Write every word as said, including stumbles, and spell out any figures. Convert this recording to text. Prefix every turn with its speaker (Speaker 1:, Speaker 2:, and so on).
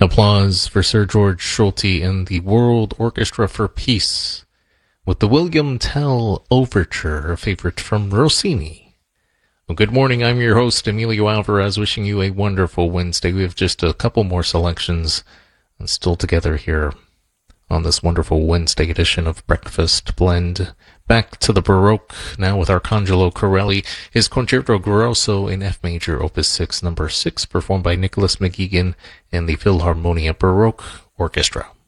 Speaker 1: Applause for Sir George Solti and the World Orchestra for Peace with the William Tell Overture, a favorite from Rossini. Well, good morning, I'm your host, Emilio Alvarez, wishing you a wonderful Wednesday. We have just a couple more selections and still together here on this wonderful Wednesday edition of Breakfast Blend. Back to the Baroque now with Arcangelo Corelli, his Concerto Grosso in F major, Opus six, number six, performed by Nicholas McGeegan and the Philharmonia Baroque Orchestra.